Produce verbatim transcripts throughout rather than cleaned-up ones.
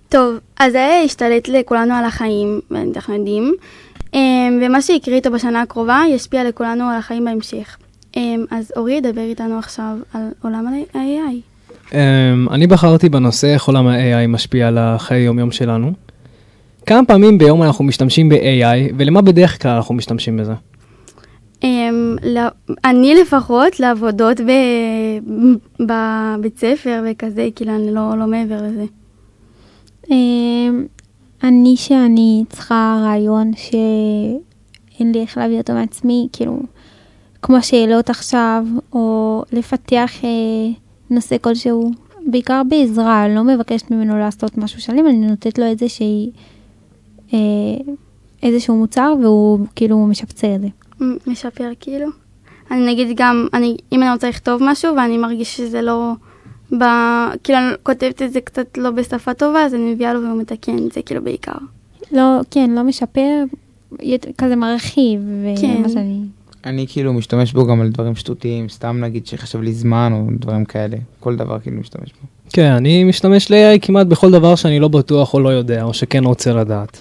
טוב, אז זה השתלט לכולנו על החיים, ואנחנו יודעים, ומה שיקרה איתו בשנה הקרובה ישפיע לכולנו על החיים בהמשך. אז אורי ידבר איתנו עכשיו על עולם ה-איי איי. אני בחרתי בנושא איך עולם ה-איי איי משפיע על החיי יום-יום שלנו. כמה פעמים ביום אנחנו משתמשים ב-איי איי, ולמה בדרך כלל אנחנו משתמשים בזה? אני לפחות לעבודות בבית ספר וכזה, כאילו אני לא מעבר לזה. אני שאני צריכה רעיון שאין לי איך להביא אותו מעצמי, כאילו כמו שאלות עכשיו, או לפתח נושא כלשהו, בעיקר בעזרה, אני לא מבקשת ממנו לעשות משהו שלם, אני נותנת לו איזושהי, איזשהו מוצר, והוא כאילו משפצר את זה. משפר כאילו? אני נגיד גם, אני, אם אני רוצה לכתוב משהו, ואני מרגיש שזה לא, ב, כאילו אני כותבת את זה קצת לא בשפה טובה, אז אני מביאה לו והוא מתקן את זה כאילו בעיקר. לא, כן, לא משפר, כזה מרחיב, כן. ומה שאני... אני כאילו משתמש בו גם על דברים שטותיים, סתם נגיד שחשב לי זמן או דברים כאלה. כל דבר כאילו משתמש בו. כן, אני משתמש ל-איי איי כמעט בכל דבר שאני לא בטוח או לא יודע, או שכן רוצה לדעת.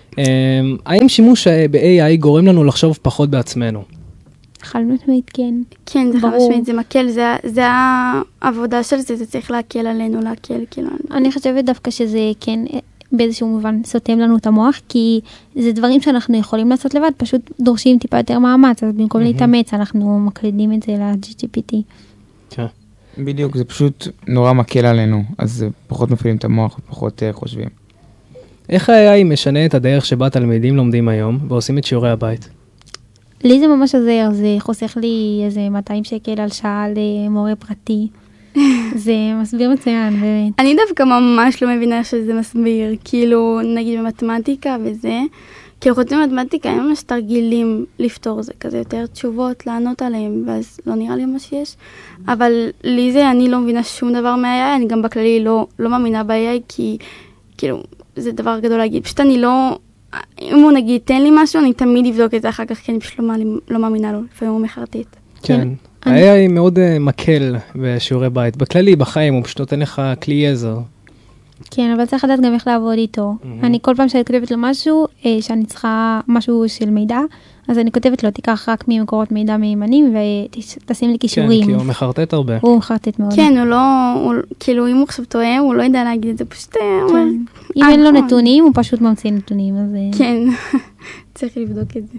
האם שימוש ב-איי איי גורם לנו לחשוב פחות בעצמנו? חד משמעית, כן. כן, זה חד משמעית, זה מקל, זה, זה העבודה של זה, זה צריך להקל עלינו, להקל כאילו. אני חושבת דווקא שזה כן... באיזשהו מובן סותם לנו את המוח, כי זה דברים שאנחנו יכולים לעשות לבד, פשוט דורשים טיפה יותר מאמץ, אז במקום להתאמץ, אנחנו מקלידים את זה ל-ג'י פי טי. כן. בדיוק, זה פשוט נורא מקל עלינו, אז פחות מפעילים את המוח ופחות חושבים. איך ה-איי איי משנה את הדרך שבה תלמידים לומדים היום, ועושים את שיעורי הבית? לי זה ממש עזר, זה חוסך לי איזה מאתיים שקל על שעה למורה פרטי. זה מסביר מצוין, באמת. אני דווקא ממש לא מבינה שזה מסביר, כאילו, נגיד במתמטיקה וזה, כאילו חוץ במתמטיקה, אין ממש תרגילים לפתור זה, כזה יותר תשובות לענות עליהם, ואז לא נראה לי מה שיש. אבל לי זה, אני לא מבינה שום דבר מה-איי איי, אני גם בכללי לא, לא מאמינה ב-איי איי, כי, כאילו, זה דבר גדול להגיד. פשוט אני לא, אם הוא נגיד, תן לי משהו, אני תמיד אבדוק את זה אחר כך, כי אני פשוט לא, לא מאמינה לו, לפעמים הוא מחרטט. כן. ה-איי איי מאוד מקל בשיעורי בית. בכללי, בחיים, הוא פשוט נותן לך כלי עזר. כן, אבל צריך לדעת גם איך לעבוד איתו. אני כל פעם שאני כותבת לו משהו, שאני צריכה משהו של מידע, אז אני כותבת לו, תיקח רק ממקורות מידע מהימנים, ותשים לי קישורים. כן, כי הוא מחרטט הרבה. הוא מחרטט מאוד. כן, הוא לא, כאילו, אם הוא עכשיו טועה, הוא לא ידע להגיד את זה, פשוט... אם אין לו נתונים, הוא פשוט ממציא נתונים, אז... כן, צריך לבדוק את זה.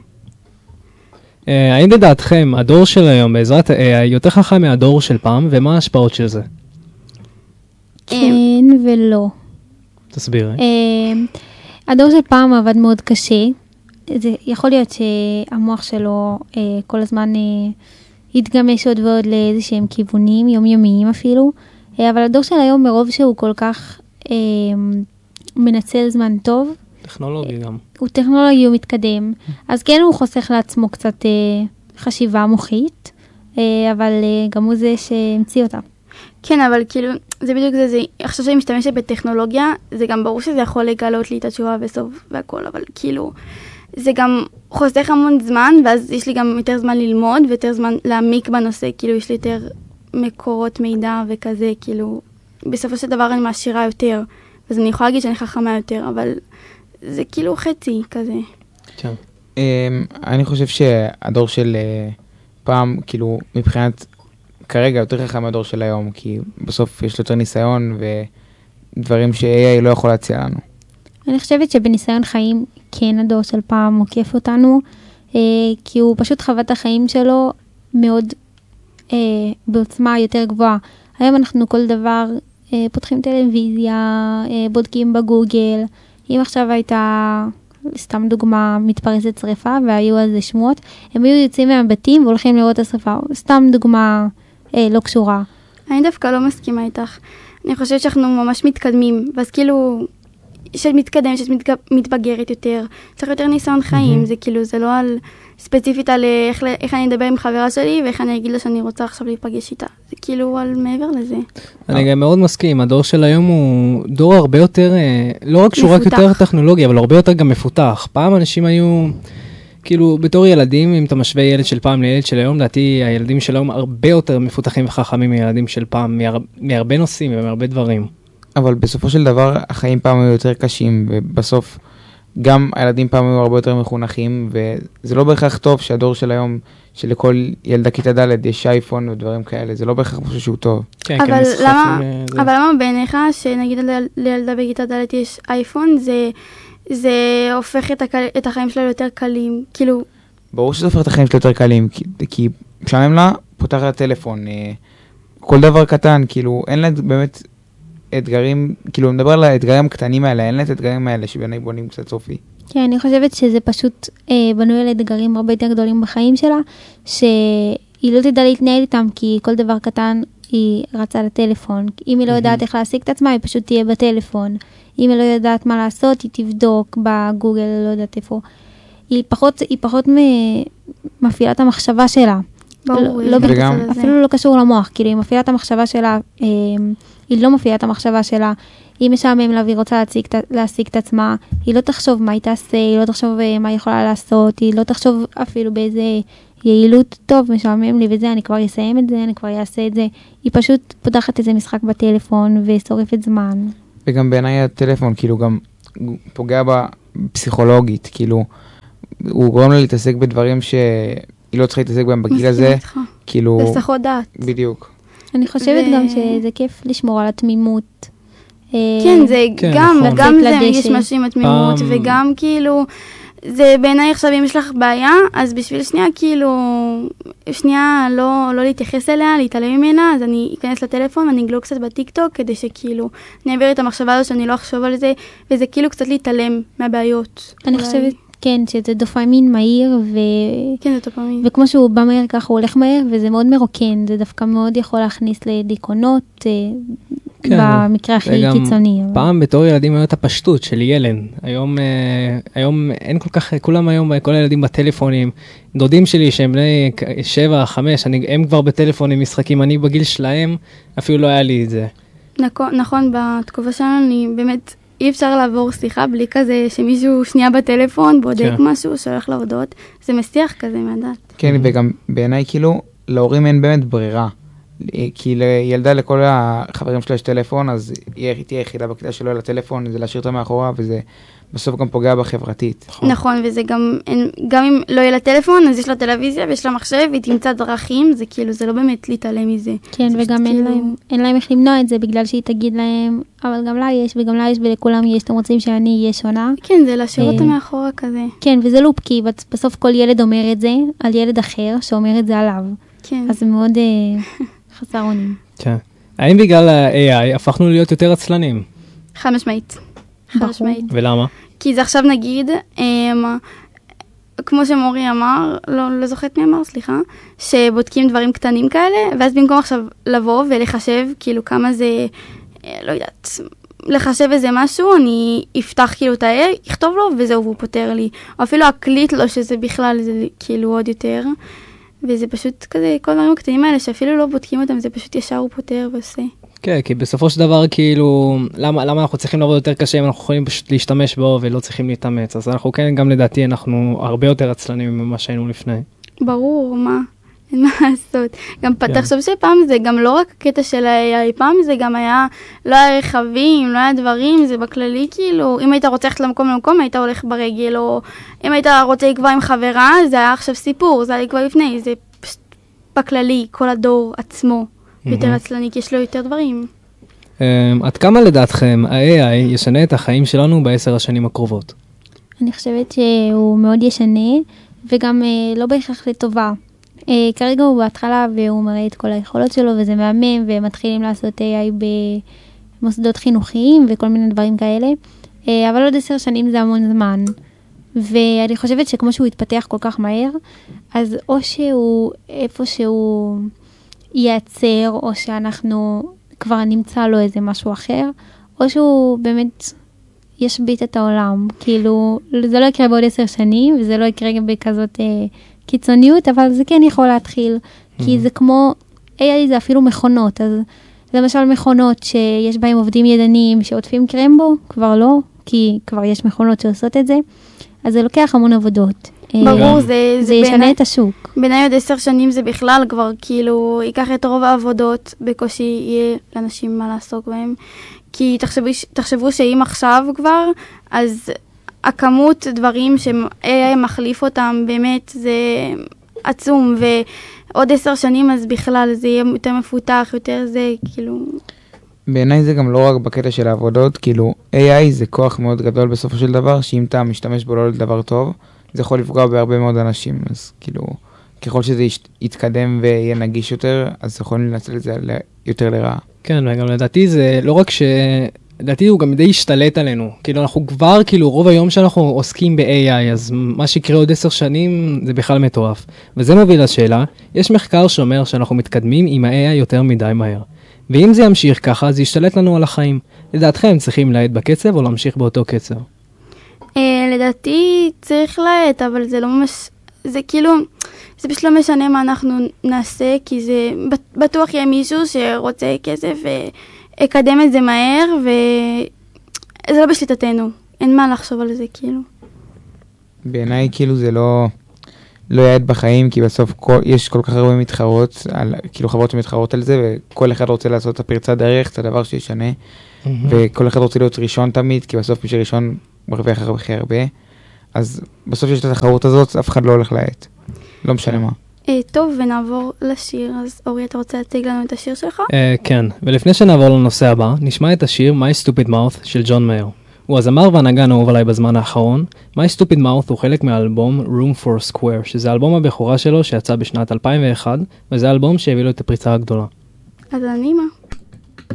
האם לדעתכם, הדור של היום בעזרת ה-איי איי יותר חכם מהדור של פעם, ומה ההשפעות של זה? כן ולא. תסבירי. הדור של פעם עבד מאוד קשה. זה יכול להיות שהמוח שלו כל הזמן יתגמש עוד ועוד לאיזשהם כיוונים, יומיומיים אפילו. אבל הדור של היום מרוב שהוא כל כך מנצל זמן טוב, טכנולוגי גם. הוא טכנולוגי, הוא מתקדם. אז כן, הוא חוסך לעצמו קצת אה, חשיבה מוחית, אה, אבל אה, גם הוא זה שהמציא אותה. כן, אבל כאילו, זה בדיוק זה, זה עכשיו שאני משתמשת בטכנולוגיה, זה גם ברור שזה יכול לגלות לי את התשובה בסוף והכל, אבל כאילו, זה גם חוסך המון זמן, ואז יש לי גם יותר זמן ללמוד, ויותר זמן להעמיק בנושא, כאילו, יש לי יותר מקורות מידע וכזה, כאילו, בסופו של דבר אני מעשירה יותר, אז אני יכולה להגיד שאני חכמה יותר, אבל... זה כאילו חצי כזה. כן. אני חושב שהדור של פעם, כאילו, מבחינת כרגע יותר חכם מהדור של היום, כי בסוף יש לו יותר ניסיון ודברים ש-איי איי לא יכול להציע לנו. אני חושבת שבניסיון חיים, כן, הדור של פעם מוקף אותנו, כי הוא פשוט חווה את החיים שלו מאוד בעוצמה יותר גבוהה. היום אנחנו כל דבר פותחים טלוויזיה, בודקים בגוגל, אם עכשיו הייתה, סתם דוגמה, מתפרצת שריפה, והיו על זה שמות, הם היו יוצאים מהבתים והולכים לראות את השריפה. סתם דוגמה אה, לא קשורה. אני דווקא לא מסכימה איתך. אני חושבת שאנחנו ממש מתקדמים, ואז כאילו, שאת מתקדמת, שאת מתבגרת יותר, צריך יותר ניסיון חיים, זה כאילו, זה לא על, ספציפית על איך, איך אני אדבר עם חברה שלי, ואיך אני אגיד לה שאני רוצה עכשיו להיפגש איתה. זה כאילו על מעבר לזה. אני גם מאוד מסכים, הדור של היום הוא דור הרבה יותר, לא רק שהוא רק יותר טכנולוגי, אבל הרבה יותר גם מפותח. פעם אנשים היו, כאילו, בתור ילדים, אם אתה משווה ילד של פעם לילד של היום, לדעתי הילדים של היום הרבה יותר מפותחים וחכמים מילדים של פעם, מהרבה נושאים ומהרבה דברים. אבל בסופו של דבר החיים פעם היו יותר קשים, ובסוף גם הילדים פעם היו הרבה יותר מחונכים, וזה לא בהכרח טוב שהדור של היום, שלכל ילדה כיתה ד' יש אייפון ודברים כאלה, זה לא בהכרח משהו שהוא טוב. כן, אבל כן, משחקים, למה, זה... אבל למה בעיניך שנגיד לילדה בכיתה ד' יש אייפון, זה, זה הופך את, הקל, את החיים שלה יותר קלים, כאילו... ברור שזה הופך את החיים שלה יותר קלים, כי, כי משעמם לה, פותח לה טלפון, אה, כל דבר קטן, כאילו, אין לה באמת אתגרים, כאילו, מדבר על האתגרים הקטנים האלה, אין לה את האתגרים האלה שבעיני בונים קצת סופי. כן, אני חושבת שזה פשוט אה, בנוי על אתגרים הרבה יותר גדולים בחיים שלה, שהיא לא תדע להתנהל איתם, כי כל דבר קטן היא רצה לטלפון. אם היא לא יודעת איך להשיג את עצמה, היא פשוט תהיה בטלפון. אם היא לא יודעת מה לעשות, היא תבדוק בגוגל, לא יודעת איפה. היא פחות, היא פחות מפעילה את המחשבה שלה. ברור, לא, וגם... אפילו לא קשור למוח, כאילו היא מפעילה את המחשבה שלה, אה, היא לא מפעילה את המחשבה שלה, היא משעמם לה והיא רוצה להשיג, להשיג את עצמה, היא לא תחשוב מה היא תעשה, היא לא תחשוב מה היא יכולה לעשות, היא לא תחשוב אפילו באיזה יעילות, טוב, משעמם לי וזה, אני כבר אסיים את זה, אני כבר אעשה את זה, היא פשוט פותחת איזה משחק בטלפון ושורפת זמן. וגם בעיניי הטלפון כאילו גם פוגע בה פסיכולוגית, כאילו הוא גורם לה להתעסק בדברים שהיא לא צריכה להתעסק בהם בגיל הזה, כאילו... בסחות דעת. בדיוק. אני חושבת גם שזה כיף לשמור על התמימות. כן, זה גם, גם זה יש משהו עם התמימות, וגם כאילו, זה בעיניי עכשיו אם יש לך בעיה, אז בשביל שנייה כאילו, שנייה לא להתייחס אליה, להתעלם ממנה, אז אני אכנס לטלפון ואני אגלוג קצת בטיקטוק, כדי שכאילו אני אעביר את המחשבה הזו שאני לא אחשוב על זה, וזה כאילו קצת להתעלם מהבעיות. אני חושבת, כן, שזה דופמין מהיר, ו... כן, זה דופמין. וכמו שהוא בא מהר, ככה הוא הולך מהר, וזה מאוד מרוקן, זה דווקא מאוד יכול להכניס לדיכאונות, כן, במקרה הכי קיצוני. פעם בתור ילדים היה את הפשטות של ילד. היום, היום אין כל כך, כולם היום, כל הילדים בטלפונים, דודים שלי שהם בני שבע, חמש, אני, הם כבר בטלפונים משחקים, אני בגיל שלהם, אפילו לא היה לי את זה. נכון, נכון, בתקופה שלנו אני באמת, אי אפשר לעבור שיחה בלי כזה שמישהו שנייה בטלפון, בודק כן. משהו, שולח להודות, זה מסיח כזה מהדעת. כן, וגם בעיניי כאילו, להורים אין באמת ברירה. כי לילדה לכל החברים שלה יש טלפון, אז היא תהיה יחידה בכיתה שלו לטלפון, זה להשאיר אותה מאחורה, וזה בסוף גם פוגע בחברתית. נכון, וזה גם, גם אם לא יהיה לה טלפון, אז יש לה טלוויזיה ויש לה מחשב, והיא תמצא דרכים, זה כאילו, זה לא באמת להתעלם מזה. כן, וגם אין להם, אין להם איך למנוע את זה, בגלל שהיא תגיד להם, אבל גם לה יש, וגם לה יש, ולכולם יש, אתם רוצים שאני אהיה שונה. כן, זה להשאיר אותה מאחורה כזה. כן, וזה לופ, כי בסוף כל ילד אומר את זה, על ילד אחר, שאומר את זה עליו. כן. אז זה מאוד חסר אונים. כן. האם בגלל ה-איי איי הפכנו להיות יותר עצלנים? חד משמעית. חד משמעית. ולמה? כי זה עכשיו נגיד, כמו שמורי אמר, לא, לא זוכרת מי אמר, סליחה, שבודקים דברים קטנים כאלה, ואז במקום עכשיו לבוא ולחשב, כאילו כמה זה, לא יודעת, לחשב איזה משהו, אני אפתח כאילו את ה-איי איי, יכתוב לו, וזהו, והוא פותר לי. או אפילו אקליט לו, שזה בכלל, זה כאילו עוד יותר. וזה פשוט כזה, כל דברים הקטנים האלה, שאפילו לא בודקים אותם, זה פשוט ישר הוא פותר ועושה. כן, כי בסופו של דבר, כאילו, למה, למה אנחנו צריכים לעבוד יותר קשה, אם אנחנו יכולים פשוט להשתמש בו ולא צריכים להתאמץ. אז אנחנו כן, גם לדעתי, אנחנו הרבה יותר עצלנים ממה שהיינו לפני. ברור, מה? אין מה לעשות. גם כן. תחשוב שפעם זה גם לא רק הקטע של ה-איי איי, פעם זה גם היה, לא היה רכבים, לא היה דברים, זה בכללי כאילו, אם היית רוצה ללכת למקום למקום, היית הולך ברגל, או אם היית רוצה לקבוע עם חברה, זה היה עכשיו סיפור, זה היה לקבוע לפני, זה פשוט בכללי, כל הדור עצמו, יותר עצלני, כי יש לו יותר דברים. עד כמה לדעתכם ה-איי איי ישנה את החיים שלנו בעשר השנים הקרובות? אני חושבת שהוא מאוד ישנה, וגם לא בהכרח לטובה. Uh, כרגע הוא בהתחלה והוא מראה את כל היכולות שלו וזה מהמם ומתחילים לעשות איי איי במוסדות חינוכיים וכל מיני דברים כאלה, uh, אבל עוד עשר שנים זה המון זמן, ואני חושבת שכמו שהוא יתפתח כל כך מהר, אז או שהוא איפה שהוא ייעצר, או שאנחנו כבר נמצא לו איזה משהו אחר, או שהוא באמת ישבית את העולם, כאילו זה לא יקרה בעוד עשר שנים וזה לא יקרה גם בכזאת uh, קיצוניות, אבל זה כן יכול להתחיל, כי זה כמו, איי איי זה אפילו מכונות, אז למשל מכונות שיש בהם עובדים ידניים שעוטפים קרמבו, כבר לא, כי כבר יש מכונות שעושות את זה, אז זה לוקח המון עבודות. ברור, זה, זה ישנה את השוק. בעיניי עוד עשר שנים זה בכלל כבר, כאילו, ייקח את רוב העבודות, בקושי יהיה לאנשים מה לעסוק בהם, כי תחשבו, תחשבו שאם עכשיו כבר, אז הכמות דברים ש-איי איי מחליף אותם, באמת זה עצום, ועוד עשר שנים אז בכלל זה יהיה יותר מפותח, יותר זה, כאילו... בעיניי זה גם לא רק בקטע של העבודות, כאילו איי איי זה כוח מאוד גדול בסופו של דבר, שאם אתה משתמש בו לא לדבר טוב, זה יכול לפגוע בהרבה מאוד אנשים, אז כאילו, ככל שזה יתקדם ויהיה נגיש יותר, אז יכולים לנצל את זה יותר לרעה. כן, וגם לדעתי זה לא רק ש... לדעתי הוא גם די השתלט עלינו, כאילו אנחנו כבר, כאילו רוב היום שאנחנו עוסקים ב-איי איי, אז מה שיקרה עוד עשר שנים זה בכלל מטורף. וזה מוביל לשאלה, יש מחקר שאומר שאנחנו מתקדמים עם ה-איי איי יותר מדי מהר. ואם זה ימשיך ככה, זה ישתלט לנו על החיים. לדעתכם צריכים להאט בקצב או להמשיך באותו קצב? לדעתי צריך להאט, אבל זה לא ממש, זה כאילו, זה פשוט לא משנה מה אנחנו נעשה, כי זה בטוח יהיה מישהו שרוצה כסף ויקדם את זה מהר, וזה לא בשליטתנו. אין מה לחשוב על זה, כאילו. בעיניי, כאילו, זה לא, לא יעד בחיים, כי בסוף כל, יש כל כך הרבה מתחרות, על, כאילו חברות שמתחרות על זה, וכל אחד רוצה לעשות את הפרצת דרך, את הדבר שישנה, mm-hmm. וכל אחד רוצה להיות ראשון תמיד, כי בסוף מי שראשון מרוויח הרבה הכי הרבה, אז בסוף יש את התחרות הזאת, אף אחד לא הולך לעט. לא משנה מה. טוב, ונעבור לשיר. אז אורי, אתה רוצה להציג לנו את השיר שלך? כן, ולפני שנעבור לנושא הבא, נשמע את השיר My Stupid Mouth של ג'ון מאיר. הוא הזמר והנגן האהוב עליי בזמן האחרון. My Stupid Mouth הוא חלק מהאלבום Room for Square, שזה האלבום הבכורה שלו שיצא בשנת אלפיים ואחת, וזה האלבום שהביא לו את הפריצה הגדולה. אז אני מה?